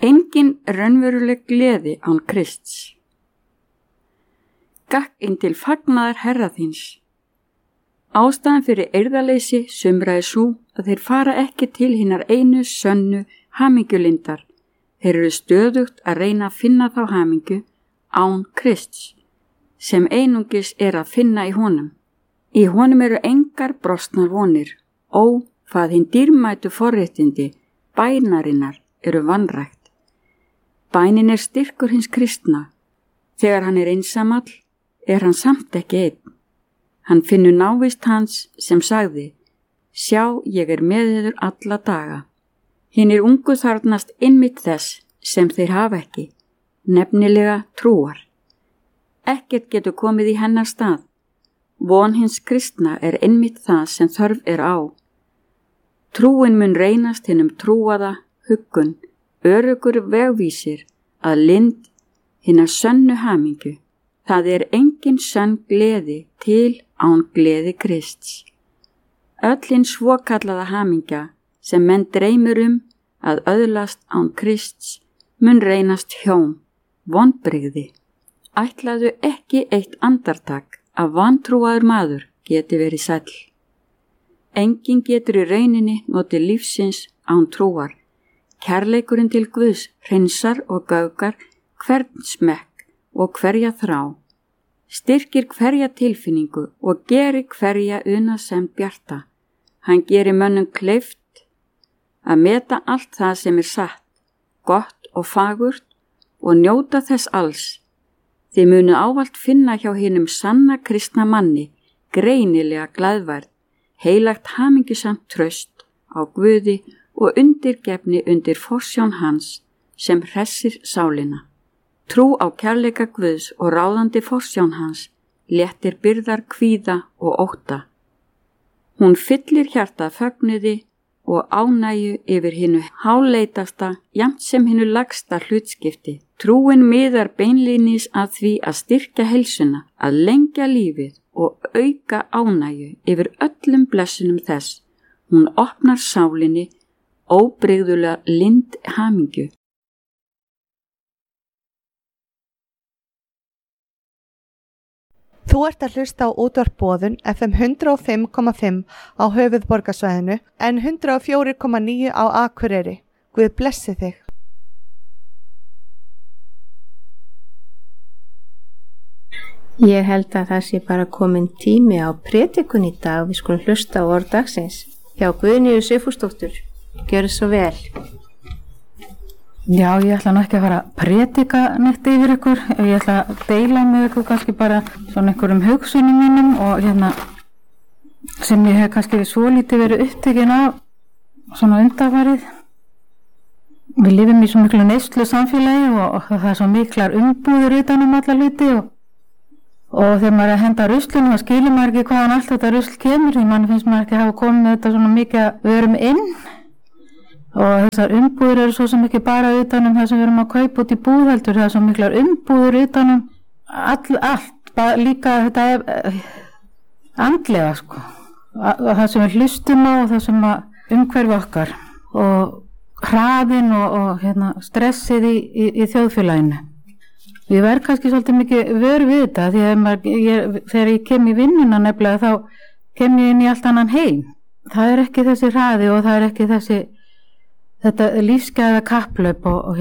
Engin raunveruleg gleði án Krists. Gakk inn til fagnaðar Herra þíns. Ástæðan fyrir eirðarleysi sumra sú að þeir fara ekki til hinnar einu sönnu hamingjulindar. Þeir eru stöðugt að reyna að finna þá hamingju án Krists, sem einungis að finna í honum. Í honum eru engar brostnar vonir, hvað hinn dýrmætu forréttindi bænarinnar eru vanrækt. Bænin styrkur hins kristna. Þegar hann einsamall, hann samt ekki einn. Hann finnur návist hans sem sagði, sjá, ég með yður alla daga. Hinir ungu þarfnast einmitt þess sem þeir hafa ekki, nefnilega trúar. Ekkert getur komið í hennar stað. Von hins kristna einmitt það sem þörf á. Trúin mun reynast hinum trúaða huggun, öruggur vegvísir að lind hinnar sönnu hamingju. Það engin sönn gleði til án gleði Krists. Öll hinn svokallaða hamingja sem menn dreymir að öðlast án Krists mun reynast hjóm, vonbrigði. Ætlaðu ekki eitt andartak að vantrúaður maður geti verið sæll. Enginn getur í rauninni notið lífsins án trúar. Kærleikurinn til Guðs hreinsar og gaugar hvern smekk og hverja þrá, styrkir hverja tilfinningu og gerir hverja sem bjarta. Hann gerir mönnum kleift að meta allt það sem satt, gott og fagurt og njóta þess alls. Þið munu ávallt finna hjá hinum sanna kristna manni greinilega glaðværð, heilagt hamingjusamt traust á Guði og undirgefni undir forsjón hans sem hressir sálina. Trú á kærleika Guðs og ráðandi forsjón hans léttir byrðar kvíða og ótta. Hún fyllir hjartað fögnuði og ánægju yfir hinu háleitasta jafnt sem hinu lagsta hlutskipti. Trúin miðar beinlínis að því að styrkja heilsuna, að lengja lífið og auka ánægju yfir öllum blessunum þess. Hún opnar sálinni óbrigðulega lind hamingju. Þú ert að hlusta á útvarp Boðun FM 105,5 á höfuðborgarsvæðinu en 104,9 á Akureyri. Guð blessi þig. Ég held að það sé bara komin tími á prédikun í dag. Við skulum hlusta á orð dagsins hjá Guðnýju Sigfúsdóttur. Gjörðu svo vel. Já, ég ætla nú ekki að fara að prédika neitt yfir ykkur. Ég ætla að deila með ykkur kannski bara svona einhverjum hugsunum mínum og sem ég hef kannski svolítið verið upptekin af svona undanfarið. Við lifum í svo miklu neyslu samfélagi og það er svo miklar umbúðir utan alla hluti og þegar maður að henda ruslinu þá skilur maður ekki hvaðan allt þetta rusl kemur því mann finnst maður ekki hafa komið með þetta svona mikið að við erum inn og þessar umbúðir eru svo sem ekki bara utanum það sem við erum að kaupa út í búð heldur, það er svo miklar umbúðir utanum allt, líka þetta andlega sko, það sem við hlustum á og það sem umhverfi okkar og hraðin og stressið í þjóðfélaginu. Ég verð kannski svolítið mikið vör við þetta því að þegar ég kem í vinnuna nefnilega þá kem ég inn í allt annan heim. Það ekki þessi hraði og það ekki þetta lífsgæða kapplaup og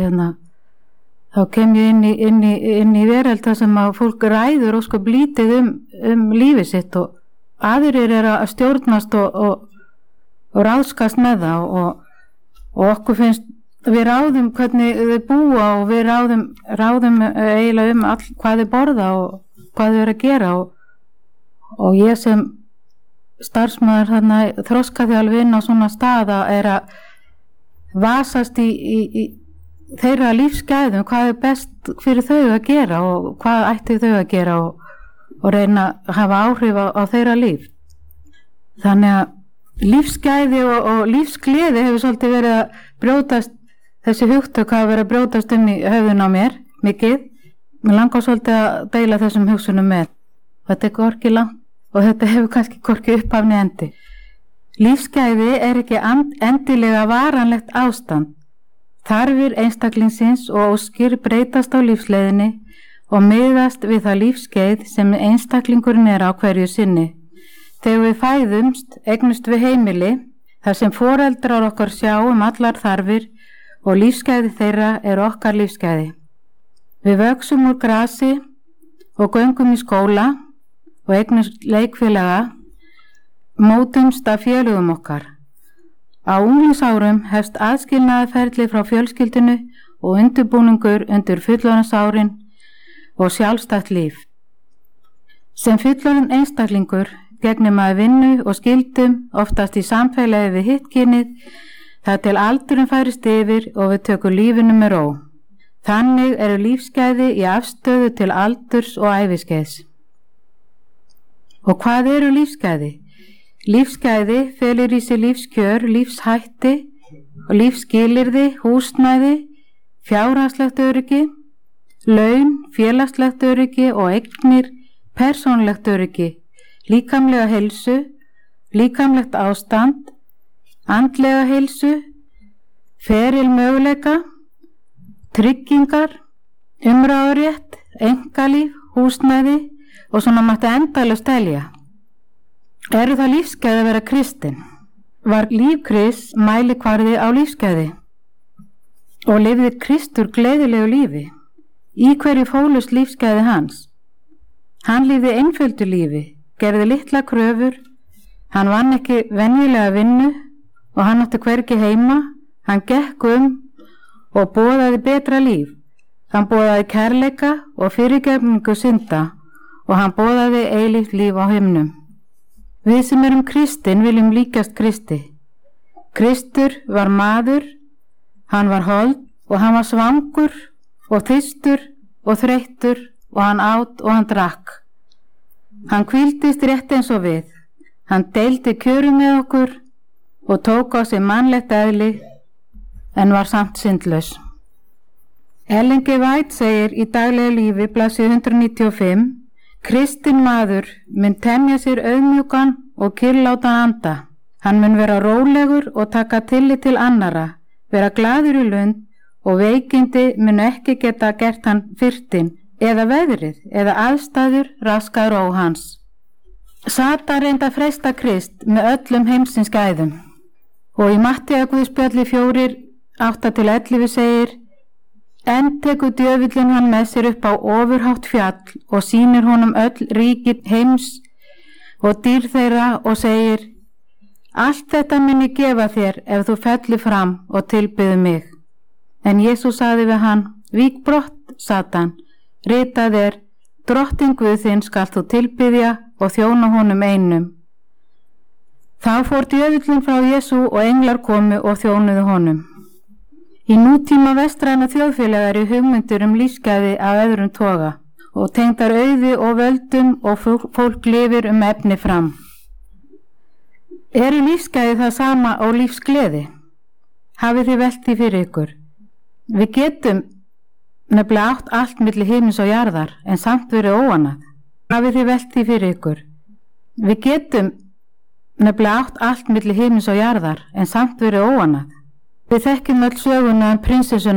þá kem ég inn í veröld þar sem að fólk ræður og sko blítið lífið sitt og aðrir að stjórnast og ráðskast með það og okkur finnst við ráðum hvernig þau búa og við ráðum eiginlega allt hvað þau borða og hvað þau eru að gera og ég sem starfsmaður þarna þroskaþjálfi inn á svona staða að vasast í þeirra lífsgæðum, hvað best fyrir þau að gera og hvað ætti þau að gera og reyna að hafa áhrif á þeirra líf. Þannig að lífsgæði og lífsgleði hefur svolítið verið að brjótast, þessi hugtök hafa verið að brjótast í höfðun á mér mikið. Mér langar svolítið að deila þessum hugsunum með. Þetta gorki langt og þetta hefur kannski gorki upphafni endi. Lífsgæði ekki endilega varanlegt ástand Þarfir einstaklingsins og óskir breytast á lífsleiðinni og miðast við það lífskeið sem einstaklingurinn er á hverju sinni. Þegar við fæðumst, eignumst við heimili, þar sem foreldrar okkar sjá allar þarfir og lífsgæði þeirra er okkar lífsgæði. Við vöxum úr grasi og göngum í skóla og eignumst leikfélaga, mótumst af félögum okkar. Á unglingsárum hefst aðskilnaðarferli frá fjölskyldinu og undirbúningur undir fullorðinsárin og sjálfstætt líf. Sem fullorðinn einstaklingur gegnir maður vinnu og skyldum oftast í samfélagi við hitt kynið þar til aldurinn færist yfir og við tökum lífinu með ró. Þannig eru lífsgæði í afstöðu til aldurs og æviskeiðs. Og hvað eru lífsgæði? Lífsgæði felur í sig lífskjör, lífshætti og lífsskilyrði, húsnæði, fjárhagslegt öryggi, laun, félagslegt öryggi og eignir, persónulegt öryggi, líkamlega heilsu, líkamlegt ástand, andlega heilsu, feril möguleika, tryggingar, umráðarétt, einkalíf, húsnæði og svona mætti endalaust telja. Eru það lífsgæði að vera kristinn? Var líf Krists mælikvarði á lífsgæði? Og lifði Kristur gleðilegu lífi? Í hverju fólust lífsgæði hans? Hann lifði einföldu lífi, gerði litla kröfur, hann vann ekki venjulega vinnu og hann átti hvergi heima, hann gekk og boðaði betra líf. Hann boðaði kærleika og fyrirgefningu synda og hann boðaði eilíft líf á himnum. Við sem erum kristinn viljum líkjast Kristi. Kristur var maður, hann var hold og hann var svangur og þyrstur og þreyttur og hann át og hann drakk. Hann hvíldist rétt eins og við. Hann deildi kjörum með okkur og tók á sig mannlegt eðli en var samt syndlaus. Ellen G. White segir í Daglegu lífi, blaðsíðu 195: Kristinn maður mun temja sér auðmjúkan og kyrrlátan anda. Hann mun vera rólegur og taka tillit til annara, vera glaður í lund og veikindi mun ekki geta gert hann fyrtin eða veðrið eða aðstæður raskar ró hans. Satan reyndi að freista Krist með öllum heimsins gæðum og í Matteusarguðspjalli 4:8-11 segir: En tekur djöfullinn hann með sér upp á ofurhátt fjall og sýnir honum öll ríki heims og dýr þeirra og segir: Allt þetta mun ég gefa þér ef þú fellir fram og tilbyður mig. En Jesús sagði við hann: Vík brott, Satan, ritað er: Drottinn Guð þinn skalt þú tilbyðja og þjóna honum einum. Þá fór djöfullinn frá Jesú og englar komu og þjónuðu honum. Í nútíma vestræna þjóðfélagar eru hugmyndir lífsgæði af öðrum toga og tengdar auði og völdum og fólk lifir efni fram. Eru lífsgæði það sama og lífsgleði? Hafið þið velt því fyrir ykkur? Við getum nefnilega átt allt milli himins og jarðar en samt verið óanað. Hafið þið velt því fyrir ykkur? Við getum nefnilega átt allt milli himins og jarðar en samt verið óanað. Við þekkjum öll söguna prinsessuna